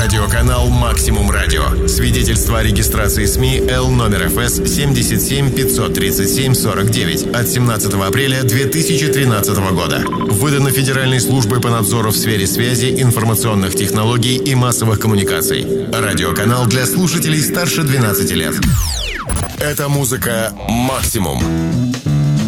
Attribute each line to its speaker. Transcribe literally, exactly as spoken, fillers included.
Speaker 1: Радиоканал «Максимум Радио». Свидетельство о регистрации СМИ Л номер эф эс семь семь пять три семь сорок девять от семнадцатого апреля две тысячи тринадцатого года. Выдано Федеральной службой по надзору в сфере связи, информационных технологий и массовых коммуникаций. Радиоканал для слушателей старше двенадцати лет. Это музыка «Максимум».